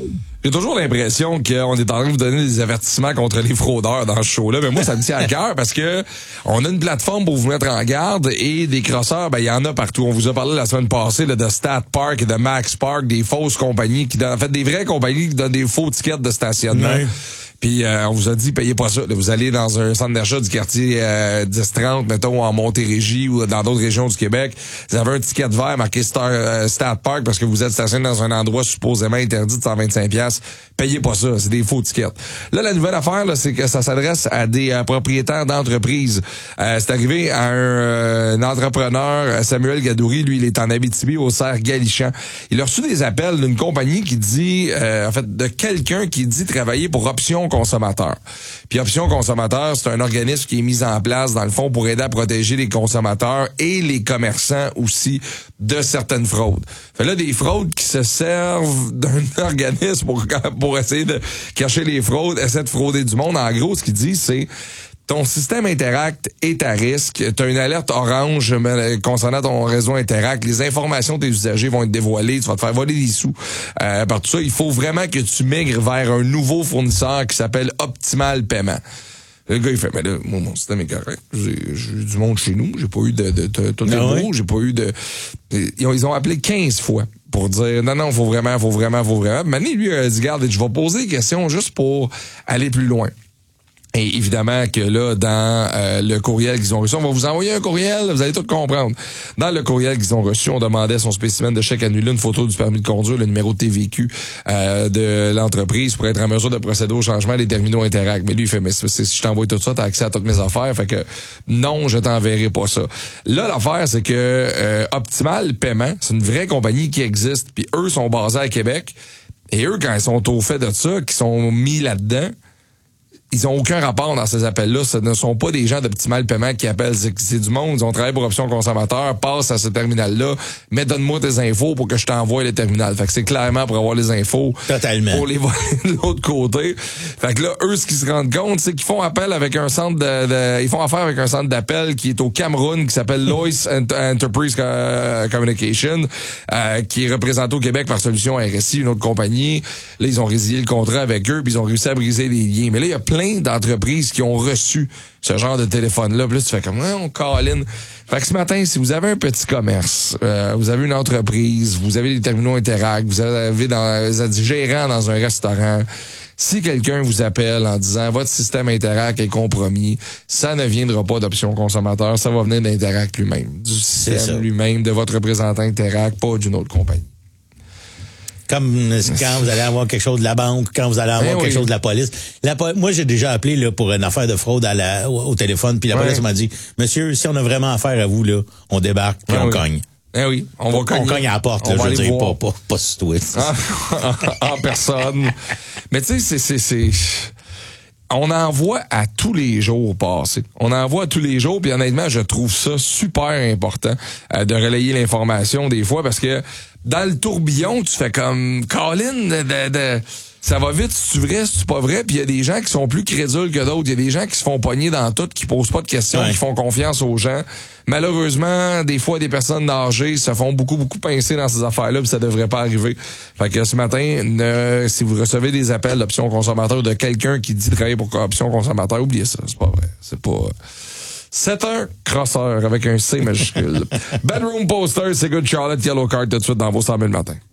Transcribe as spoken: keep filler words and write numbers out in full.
J'ai toujours l'impression qu'on est en train de vous donner des avertissements contre les fraudeurs dans ce show-là, mais moi, ça me tient à cœur parce que on a une plateforme pour vous mettre en garde et des crosseurs, ben, il y en a partout. On vous a parlé la semaine passée, là, de Stat Park et de Max Park, des fausses compagnies qui donnent, en fait, des vraies compagnies qui donnent des faux tickets de stationnement. Oui. Puis euh, on vous a dit, payez pas ça. Là, vous allez dans un centre d'achat du quartier euh, dix trente, mettons, en Montérégie ou dans d'autres régions du Québec. Vous avez un ticket vert marqué Star, euh, Stat Park parce que vous êtes stationné dans un endroit supposément interdit de cent vingt-cinq piastres. Payez pas ça, c'est des faux tickets. Là, la nouvelle affaire, là, c'est que ça s'adresse à des euh, propriétaires d'entreprises. Euh, c'est arrivé à un, euh, un entrepreneur, Samuel Gadouri, lui, il est en Abitibi, au Cerf Galichan. Il a reçu des appels d'une compagnie qui dit, euh, en fait, de quelqu'un qui dit travailler pour Option Consommateur. Puis Option Consommateur, c'est un organisme qui est mis en place, dans le fond, pour aider à protéger les consommateurs et les commerçants aussi de certaines fraudes. Fait là, des fraudes qui se servent d'un organisme pour, pour essayer de cacher les fraudes, essayer de frauder du monde. En gros, ce qu'il dit, c'est ton système Interact est à risque. Tu as une alerte orange concernant ton réseau Interact. Les informations de tes usagers vont être dévoilées. Tu vas te faire voler des sous. Euh, par tout ça, il faut vraiment que tu migres vers un nouveau fournisseur qui s'appelle Optimal Paiement. Le gars, il fait, mais là, moi, mon système est correct. J'ai, j'ai eu du monde chez nous. J'ai pas eu de, de, de tout est beau. J'ai pas eu de, ils ont, ils ont appelé quinze fois pour dire, non, non, faut vraiment, faut vraiment, faut vraiment. Mané, lui, il a dit, garde, je vais poser des questions juste pour aller plus loin. Et évidemment que là, dans euh, le courriel qu'ils ont reçu, on va vous envoyer un courriel, vous allez tout comprendre. Dans le courriel qu'ils ont reçu, on demandait son spécimen de chèque annulé, une photo du permis de conduire, le numéro de T V Q euh, de l'entreprise pour être en mesure de procéder au changement des terminaux Interact. Mais lui, il fait, mais si je t'envoie tout ça, t'as accès à toutes mes affaires. Fait que non, je t'enverrai pas ça. Là, l'affaire, c'est que euh, Optimal Paiement, c'est une vraie compagnie qui existe, puis eux sont basés à Québec. Et eux, quand ils sont au fait de ça, qui sont mis là-dedans, ils ont aucun rapport dans ces appels-là. Ce ne sont pas des gens d'Optimal Paiement qui appellent. C'est, c'est du monde. Ils ont travaillé pour Option Consommateur. Passe à ce terminal-là. Mais donne-moi tes infos pour que je t'envoie le terminal. Fait que c'est clairement pour avoir les infos. Totalement. Pour les voler de l'autre côté. Fait que là, eux, ce qu'ils se rendent compte, c'est qu'ils font appel avec un centre de, de ils font affaire avec un centre d'appel qui est au Cameroun, qui s'appelle Lois Enterprise Communication, euh, qui est représenté au Québec par Solution R S I, une autre compagnie. Là, ils ont résilié le contrat avec eux, puis ils ont réussi à briser les liens. Mais là, il y a plein d'entreprises qui ont reçu ce genre de téléphone-là. Puis là, tu fais comme, on call-in. Fait que ce matin, si vous avez un petit commerce, euh, vous avez une entreprise, vous avez des terminaux Interact, vous avez dans, vous êtes gérant dans un restaurant, si quelqu'un vous appelle en disant votre système Interact est compromis, ça ne viendra pas d'Option Consommateur, ça va venir d'Interact lui-même, du système lui-même, de votre représentant Interact, pas d'une autre compagnie. Comme quand vous allez avoir quelque chose de la banque, quand vous allez avoir ben quelque oui. chose de la police. La, moi, j'ai déjà appelé là pour une affaire de fraude à la, au, au téléphone, puis la ouais. police m'a dit, monsieur, si on a vraiment affaire à vous, là, on débarque, puis ben on oui. cogne. Eh oui, on va cogner. On cogne à la porte, là, je veux dire, pas, pas, pas sur toi. En, en personne. Mais tu sais, c'est, c'est, c'est, on en voit à tous les jours passer. On en voit à tous les jours, puis honnêtement, je trouve ça super important euh, de relayer l'information des fois, parce que dans le tourbillon, tu fais comme Colin, de, de, de, ça va vite, c'est vrai, c'est pas vrai, puis il y a des gens qui sont plus crédules que d'autres, il y a des gens qui se font pogner dans tout, qui posent pas de questions, ouais. qui font confiance aux gens. Malheureusement, des fois, des personnes âgées se font beaucoup, beaucoup pincer dans ces affaires-là, puis ça devrait pas arriver. Fait que ce matin, ne, si vous recevez des appels d'Option Consommateur de quelqu'un qui dit travailler pour Option Consommateur, oubliez ça, c'est pas vrai, c'est pas... C'est un crosseur avec un C majuscule. Bedroom Poster, c'est Good Charlotte, Yellow Card tout de suite dans vos cent mille matins.